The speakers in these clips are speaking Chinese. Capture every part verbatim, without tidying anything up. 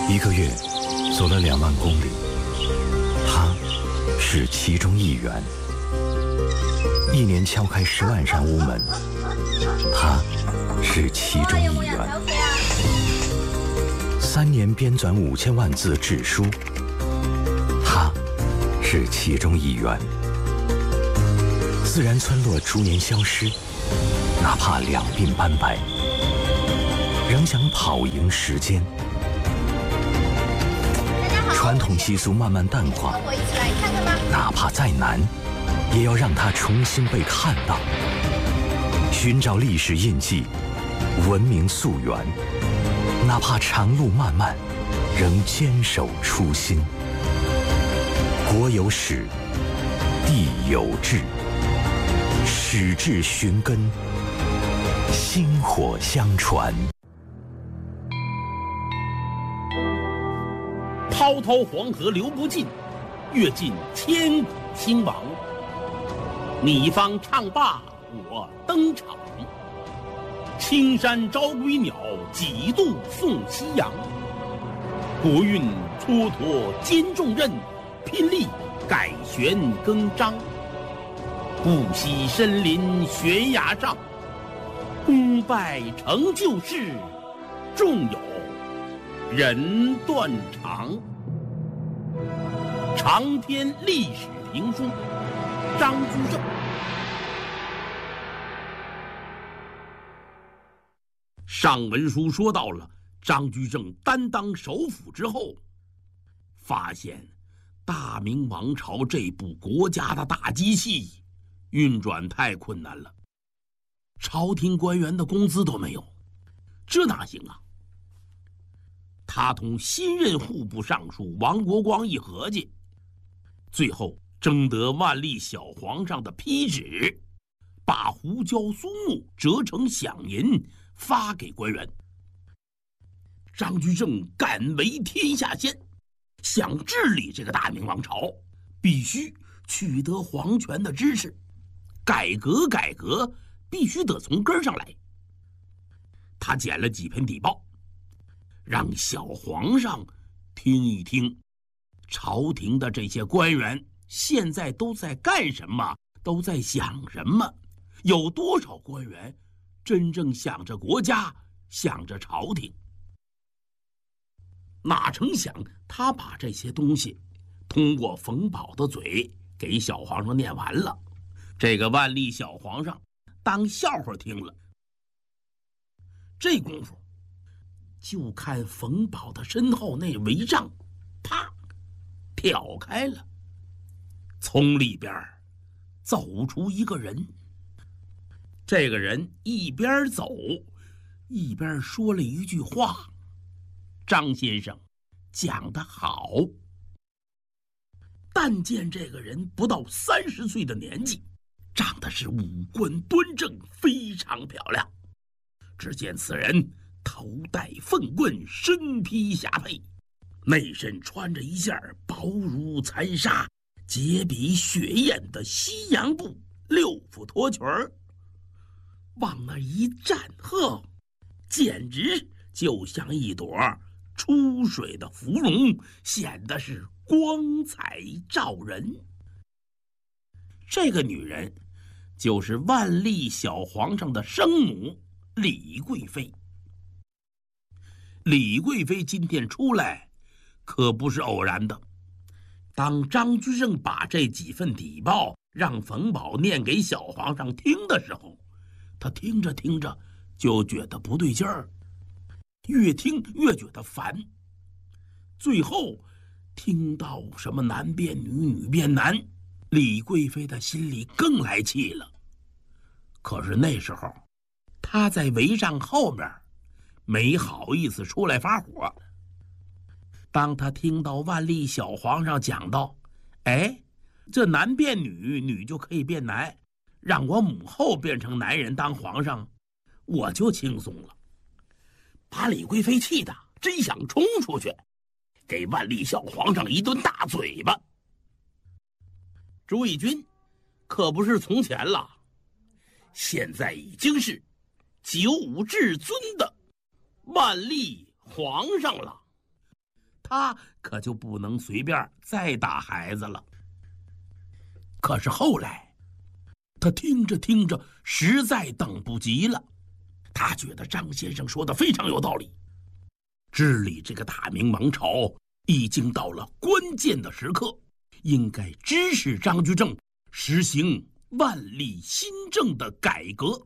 一个月走了两万公里，他是其中一员；一年敲开十万扇屋门，他是其中一员；三年编纂五千万字志书，他是其中一员；自然村落逐年消失，哪怕两鬓斑白，仍想跑赢时间。传统习俗慢慢淡化， 跟我一起来看看吧。 哪怕再难，也要让它重新被看到。寻找历史印记，文明溯源，哪怕长路漫漫，仍坚守初心。国有史，地有志，史志寻根，薪火相传。 滔滔黄河流不尽，阅尽千古兴亡。你方唱罢我登场，青山招归鸟，几度送夕阳。国运蹉跎兼重任，拼力改弦更张。不惜身临悬崖上，功败成就事，纵有人断肠。长篇历史评书，张居正。上文书说到了张居正担当首辅之后，发现大明王朝这部国家的大机器运转太困难了，朝廷官员的工资都没有，这哪行啊？他同新任户部尚书王国光一合计，最后征得万历小皇上的批旨，把胡椒苏木折成饷银发给官员。张居正敢为天下先，想治理这个大明王朝，必须取得皇权的支持，改革改革必须得从根上来。他捡了几篇底报，让小皇上听一听朝廷的这些官员现在都在干什么，都在想什么，有多少官员真正想着国家，想着朝廷。哪成想他把这些东西通过冯保的嘴给小皇上念完了，这个万历小皇上当笑话听了。这功夫就看冯保的身后那帷帐啪挑开了，从里边走出一个人。这个人一边走一边说了一句话：张先生讲得好。但见这个人不到三十岁的年纪，长得是五官端正，非常漂亮。只见此人头戴凤冠，身披霞帔，内身穿着一件薄如残纱、洁比雪艳的西洋布六幅拖裙儿，往那一站，呵，简直就像一朵出水的芙蓉，显得是光彩照人。这个女人就是万历小皇上的生母李贵妃。李贵妃今天出来可不是偶然的。当张居正把这几份底报让冯保念给小皇上听的时候，他听着听着就觉得不对劲儿，越听越觉得烦。最后听到什么男变女，女变男，李贵妃的心里更来气了。可是那时候她在帷帐后面，没好意思出来发火。当她听到万历小皇上讲到，哎，这男变女，女就可以变男，让我母后变成男人当皇上，我就轻松了。把李贵妃气的真想冲出去给万历小皇上一顿大嘴巴。朱翊钧可不是从前了，现在已经是九五至尊的万历皇上了。 他可就不能随便再打孩子了。可是后来，他听着听着，实在等不及了。他觉得张先生说的非常有道理，治理这个大明王朝已经到了关键的时刻，应该支持张居正实行万历新政的改革。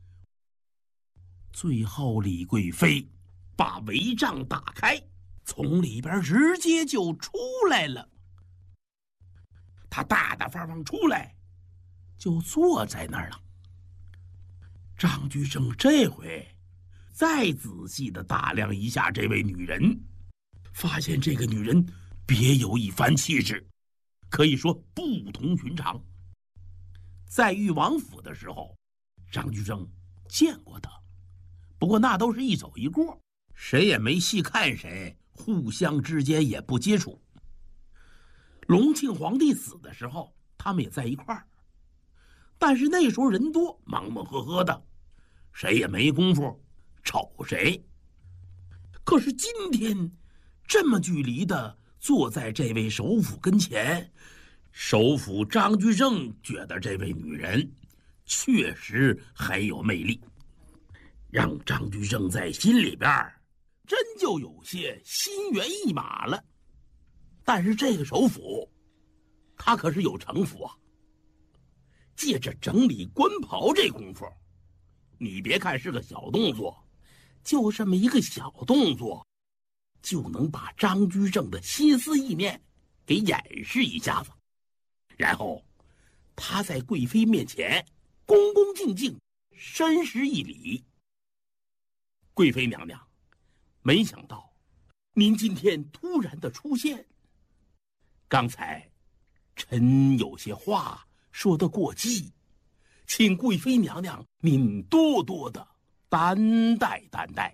最后，李贵妃把帷帐打开，从里边直接就出来了。他大大方方出来，就坐在那儿了。张居正这回再仔细地打量一下这位女人，发现这个女人别有一番气质，可以说不同寻常。在裕王府的时候，张居正见过她，不过那都是一走一过，谁也没细看谁，互相之间也不接触。隆庆皇帝死的时候，他们也在一块儿，但是那时候人多，忙忙呵呵的，谁也没工夫瞅谁。可是今天这么距离的坐在这位首辅跟前，首辅张居正觉得这位女人确实很有魅力，让张居正在心里边真就有些心猿意马了。但是这个首辅他可是有城府啊，借着整理官袍这功夫，你别看是个小动作，就这么一个小动作，就能把张居正的心思意念给掩饰一下子。然后他在贵妃面前恭恭敬敬深施一礼：“贵妃娘娘，没想到您今天突然的出现，刚才臣有些话说得过激，请贵妃娘娘您多多的担待担待。”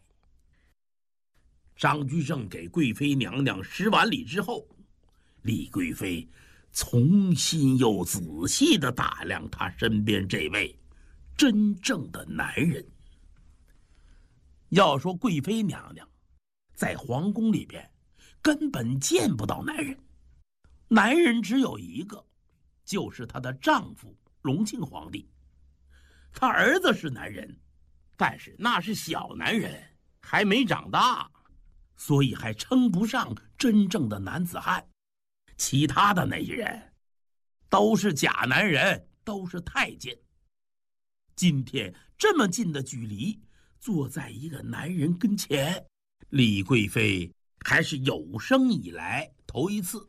张居正给贵妃娘娘施完礼之后，李贵妃重新又仔细地打量他身边这位真正的男人。要说贵妃娘娘在皇宫里边根本见不到男人，男人只有一个，就是她的丈夫隆庆皇帝。她儿子是男人，但是那是小男人，还没长大，所以还称不上真正的男子汉。其他的那些人都是假男人，都是太监。今天这么近的距离，坐在一个男人跟前，李贵妃还是有生以来头一次。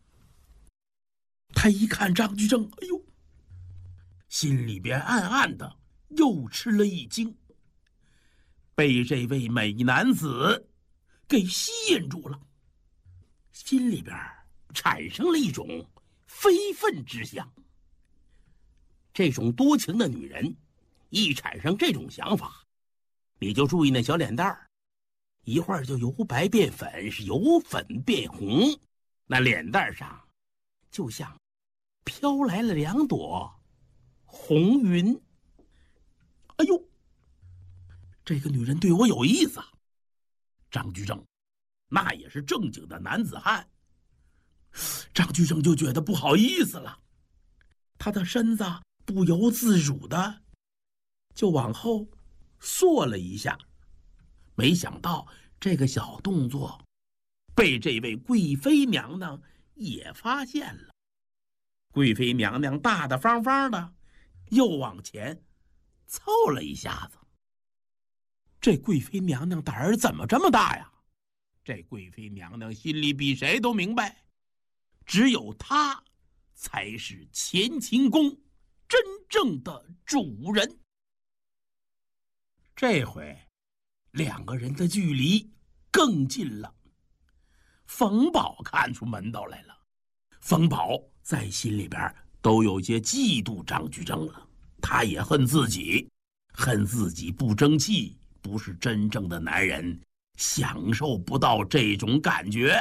她一看张居正，哎呦，心里边暗暗的又吃了一惊，被这位美男子给吸引住了，心里边产生了一种非分之想。这种多情的女人一产生这种想法，你就注意那小脸蛋儿，一会儿就由白变粉，是由粉变红，那脸蛋上就像飘来了两朵红云。哎呦，这个女人对我有意思啊！张居正那也是正经的男子汉，张居正就觉得不好意思了，他的身子不由自主的就往后缩了一下。没想到这个小动作被这位贵妃娘娘也发现了，贵妃娘娘大大方方的又往前凑了一下子。这贵妃娘娘胆儿怎么这么大呀？这贵妃娘娘心里比谁都明白，只有她才是乾清宫真正的主人。这回两个人的距离更近了。冯宝看出门道来了，冯宝在心里边都有些嫉妒张居正了，他也恨自己，恨自己不争气，不是真正的男人，享受不到这种感觉。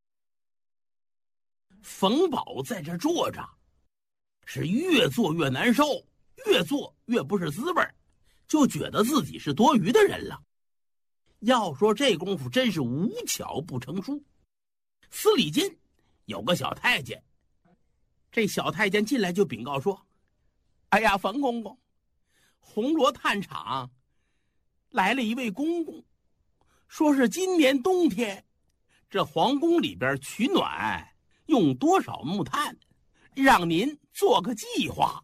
冯宝在这坐着，是越坐越难受，越坐越不是滋味，就觉得自己是多余的人了。要说这功夫真是无巧不成书， 司礼监有个小太监，这小太监进来就禀告说：“哎呀，冯公公，红螺炭厂来了一位公公，说是今年冬天这皇宫里边取暖用多少木炭，让您做个计划。”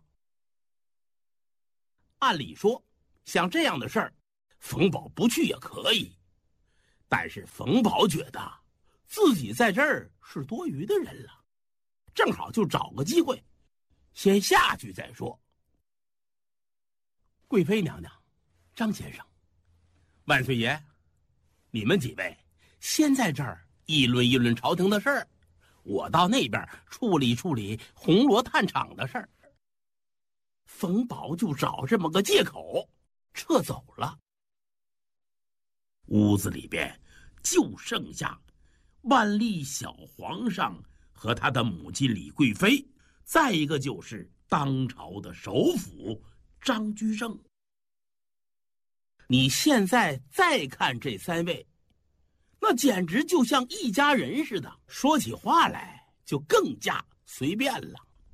按理说，像这样的事儿，冯保不去也可以，但是冯保觉得自己在这儿是多余的人了，正好就找个机会，先下去再说。贵妃娘娘、张先生、万岁爷，你们几位先在这儿议论议论朝廷的事儿，我到那边处理处理红螺炭厂的事儿。冯保就找这么个借口撤走了。屋子里边就剩下万历小皇上和他的母亲李贵妃，再一个就是当朝的首辅张居正。你现在再看这三位，那简直就像一家人似的，说起话来就更加随便了。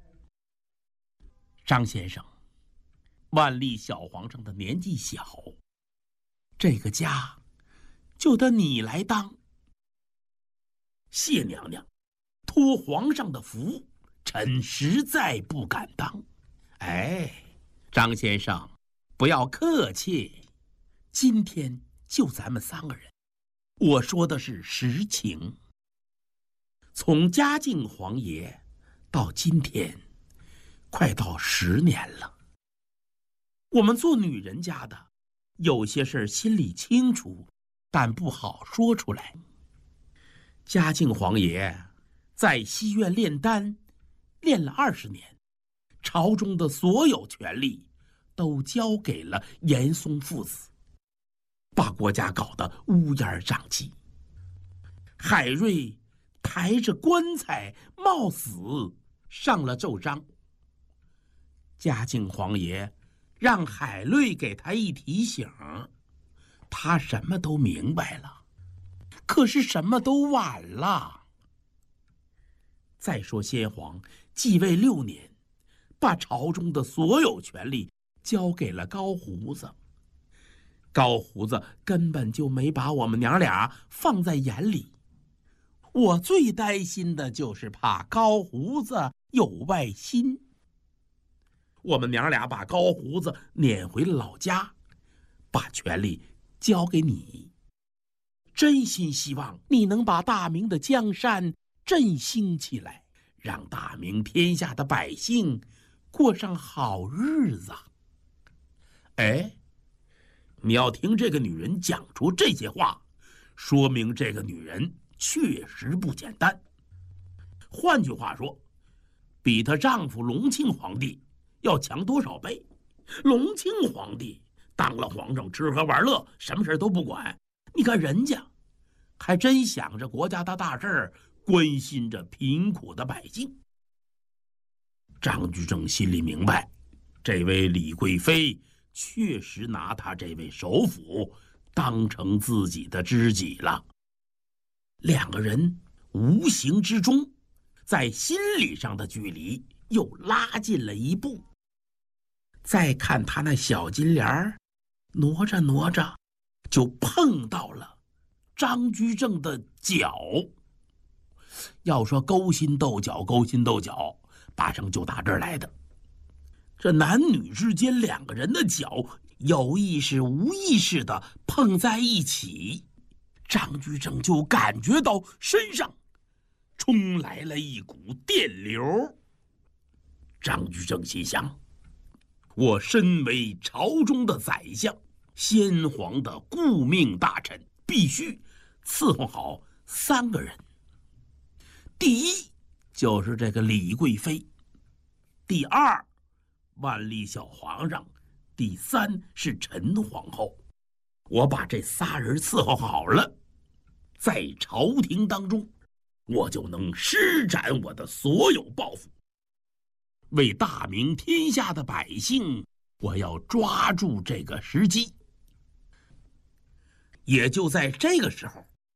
张先生，万历小皇上的年纪小，这个家就得你来当。谢娘娘，托皇上的福，臣实在不敢当。哎，张先生，不要客气，今天就咱们三个人，我说的是实情。从嘉靖皇爷到今天，快到十年了。我们做女人家的，有些事心里清楚，但不好说出来。嘉靖皇爷在西院炼丹，炼了二十年，朝中的所有权力都交给了严嵩父子，把国家搞得乌烟瘴气。海瑞抬着棺材冒死上了奏章，嘉靖皇爷让海瑞给他一提醒，他什么都明白了，可是什么都晚了。再说先皇继位六年，把朝中的所有权力交给了高胡子，高胡子根本就没把我们娘俩放在眼里。我最担心的就是怕高胡子有外心。我们娘俩把高胡子撵回了老家，把权力交给你，真心希望你能把大明的江山振兴起来，让大明天下的百姓过上好日子。哎，你要听这个女人讲出这些话，说明这个女人确实不简单。换句话说，比她丈夫隆庆皇帝要强多少倍？隆庆皇帝当了皇上，吃喝玩乐，什么事都不管。你看人家，还真想着国家的大事，关心着贫苦的百姓。张居正心里明白，这位李贵妃确实拿他这位首辅当成自己的知己了。两个人无形之中，在心理上的距离又拉近了一步。再看他那小金莲儿，挪着挪着，就碰到了张居正的脚。要说勾心斗角，勾心斗角，八成就打这儿来的。这男女之间两个人的脚，有意识无意识的碰在一起，张居正就感觉到身上冲来了一股电流。张居正心想，我身为朝中的宰相，先皇的顾命大臣，必须伺候好三个人。第一就是这个李贵妃，第二万历小皇上，第三是陈皇后。我把这仨人伺候好了，在朝廷当中，我就能施展我的所有抱负，为大明天下的百姓，我要抓住这个时机。也就在这个时候，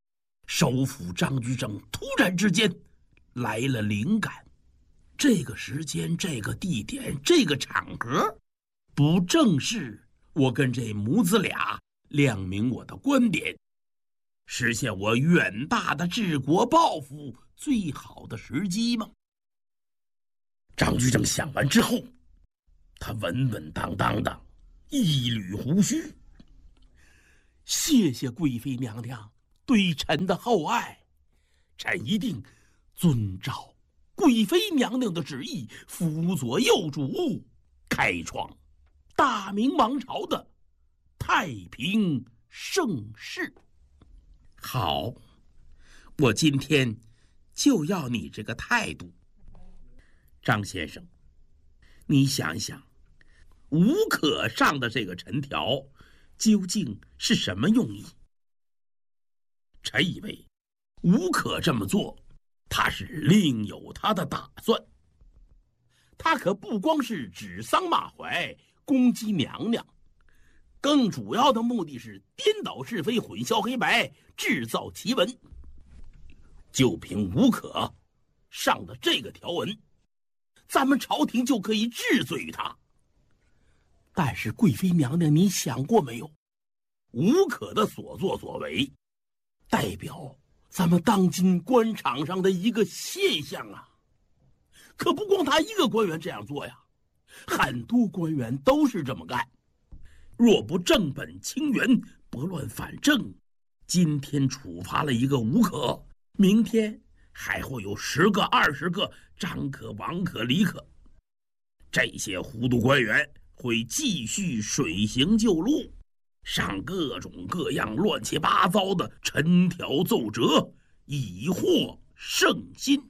首辅张居正突然之间来了灵感，这个时间、这个地点、这个场合，不正是我跟这母子俩亮明我的观点，实现我远大的治国抱负最好的时机吗？张居正想完之后，他稳稳当当的一捋胡须，谢谢贵妃娘娘对臣的厚爱，臣一定遵照贵妃娘娘的旨意，辅佐幼主，开创大明王朝的太平盛世。好，我今天就要你这个态度。张先生，你想想，吴可上的这个陈条究竟是什么用意？臣以为吴可这么做，他是另有他的打算。他可不光是指桑骂槐，攻击娘娘，更主要的目的是颠倒是非，混淆黑白，制造奇闻。就凭吴可上的这个条文，咱们朝廷就可以治罪于他。但是贵妃娘娘，你想过没有？吴可的所作所为，代表咱们当今官场上的一个现象啊！可不光他一个官员这样做呀，很多官员都是这么干。若不正本清源，拨乱反正，今天处罚了一个吴可，明天还会有十个、二十个张可、王可、李可，这些糊涂官员会继续水行旧路，上各种各样乱七八糟的陈条奏折，以获圣心。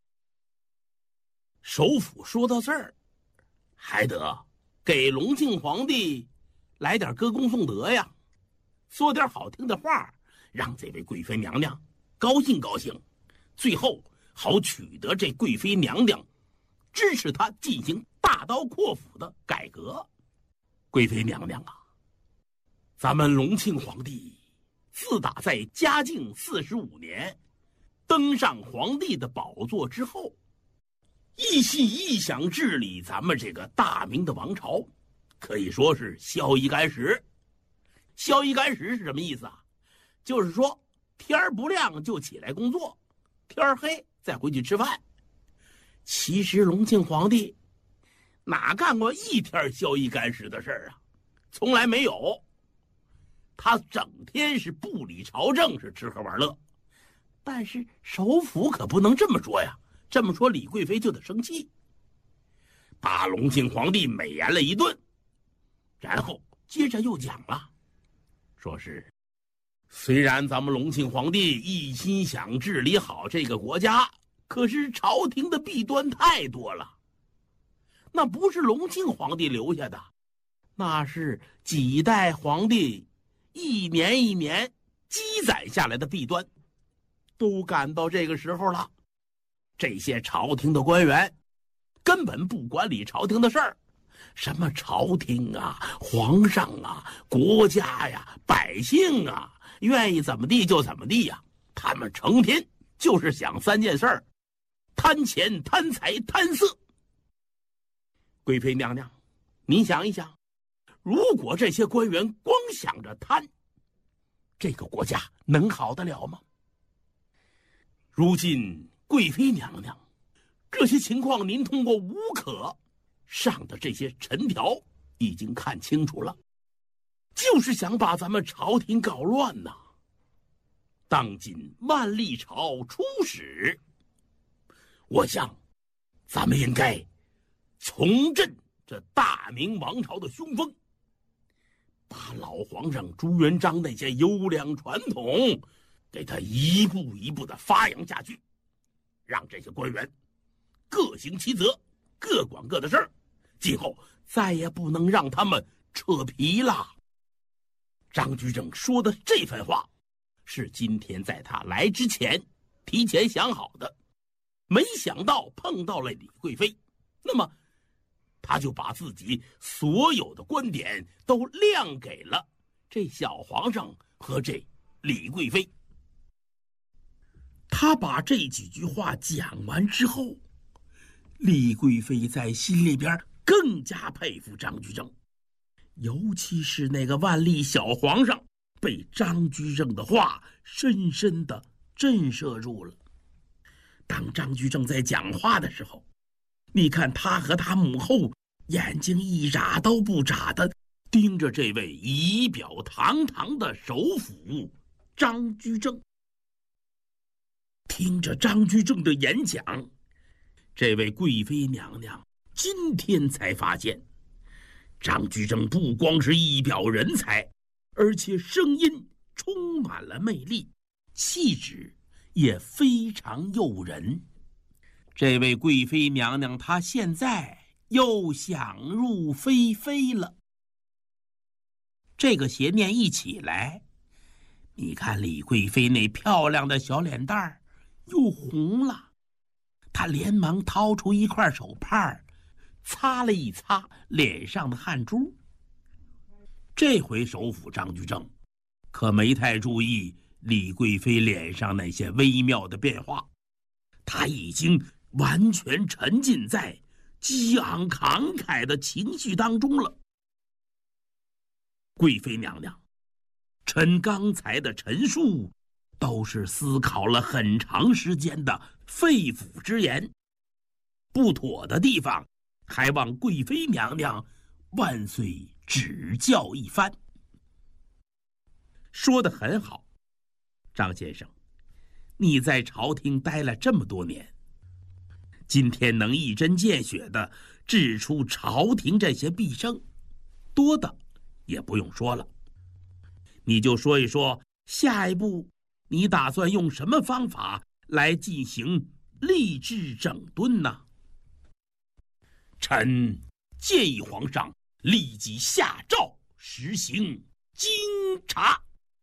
首辅说到这儿，还得给隆庆皇帝来点歌功颂德呀，说点好听的话，让这位贵妃娘娘高兴高兴，最后好取得这贵妃娘娘支持他进行大刀阔斧的改革。贵妃娘娘啊，咱们隆庆皇帝自打在嘉靖四十五年登上皇帝的宝座之后，一心一想治理咱们这个大明的王朝，可以说是宵一干食。宵一干食是什么意思啊？就是说天儿不亮就起来工作，天儿黑再回去吃饭。其实隆庆皇帝哪干过一天宵一干食的事儿啊？从来没有。他整天是不理朝政，是吃喝玩乐。但是首辅可不能这么说呀，这么说李贵妃就得生气，把隆庆皇帝美言了一顿，然后接着又讲了，说是虽然咱们隆庆皇帝一心想治理好这个国家，可是朝廷的弊端太多了，那不是隆庆皇帝留下的，那是几代皇帝一年一年积攒下来的弊端。都赶到这个时候了，这些朝廷的官员根本不管理朝廷的事儿，什么朝廷啊、皇上啊、国家呀、百姓啊，愿意怎么地就怎么地呀。他们成天就是想三件事儿：贪钱、贪财、贪色。贵妃娘娘，您想一想，如果这些官员光想着贪，这个国家能好得了吗？如今贵妃娘娘，这些情况您通过吴可上的这些陈条已经看清楚了，就是想把咱们朝廷搞乱呐。当今万历朝初始，我想咱们应该重振这大明王朝的雄风，把老皇上朱元璋那些优良传统给他一步一步的发扬下去，让这些官员各行其责，各管各的事儿，今后再也不能让他们扯皮了。张居正说的这番话，是今天在他来之前提前想好的，没想到碰到了李贵妃，那么他就把自己所有的观点都亮给了这小皇上和这李贵妃。 他把这几句话讲完之后，李贵妃在心里边更加佩服张居正，尤其是那个万历小皇上，被张居正的话深深地震慑住了。当张居正在讲话的时候，你看他和他母后眼睛一眨都不眨的盯着这位仪表堂堂的首辅张居正。听着张居正的演讲，这位贵妃娘娘今天才发现，张居正不光是一表人才，而且声音充满了魅力，气质也非常诱人。这位贵妃娘娘她现在又想入非非了。这个邪念一起来，你看李贵妃那漂亮的小脸蛋儿又红了，她连忙掏出一块手帕，擦了一擦脸上的汗珠。这回首辅张居正可没太注意李贵妃脸上那些微妙的变化，他已经完全沉浸在激昂慷慨的情绪当中了。贵妃娘娘，臣刚才的陈述都是思考了很长时间的肺腑之言，不妥的地方还望贵妃娘娘万岁指教一番。说得很好，张先生，你在朝廷待了这么多年，今天能一针见血地指出朝廷这些弊政，多的也不用说了。你就说一说下一步你打算用什么方法来进行吏治整顿呢？臣建议皇上立即下诏实行京察。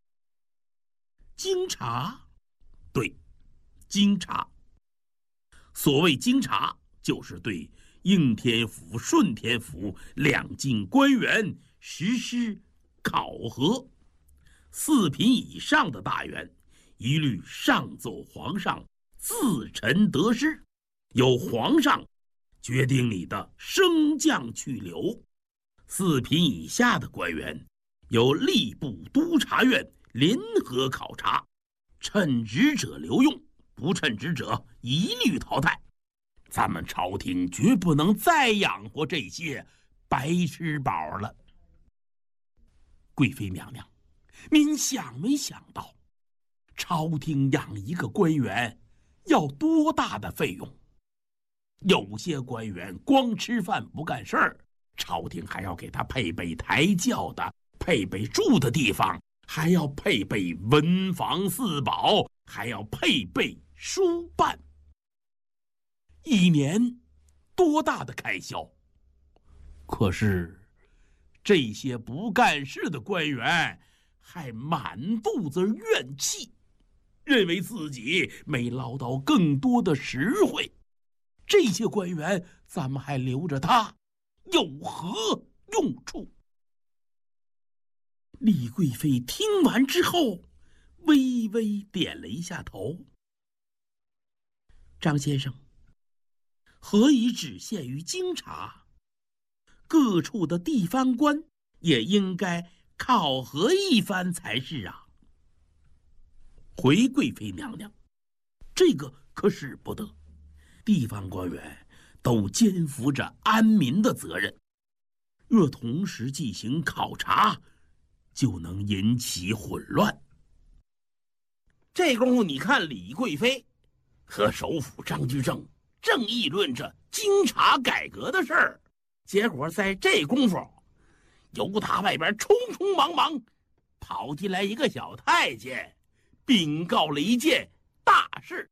京察？对，京察。所谓京察，就是对应天府、顺天府两京官员实施考核，四品以上的大员一律上奏皇上自陈得失，由皇上决定你的升降去留。四品以下的官员由吏部督察院联合考察，称职者留用，不称职者一律淘汰。咱们朝廷绝不能再养活这些白吃饱了。贵妃娘娘，您想没想到，朝廷养一个官员要多大的费用？有些官员光吃饭不干事儿，朝廷还要给他配备抬轿的，配备住的地方，还要配备文房四宝，还要配备书办。一年多大的开销？可是这些不干事的官员还满肚子怨气，认为自己没捞到更多的实惠。这些官员咱们还留着他有何用处？李贵妃听完之后微微点了一下头。张先生，何以只限于京察？各处的地方官也应该考核一番才是啊。回贵妃娘娘，这个可使不得，地方官员都肩负着安民的责任，若同时进行考察，就能引起混乱。这功夫你看李贵妃和首辅张居正正议论着京察改革的事儿，结果在这功夫，由他外边匆匆忙忙跑进来一个小太监，禀告了一件大事。